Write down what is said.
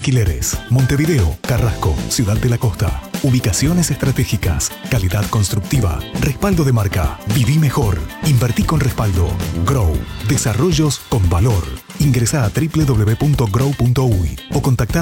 Alquileres. Montevideo, Carrasco, Ciudad de la Costa. Ubicaciones estratégicas. Calidad constructiva. Respaldo de marca. Viví mejor. Invertí con respaldo. Grow. Desarrollos con valor. Ingresa a www.grow.uy o contacta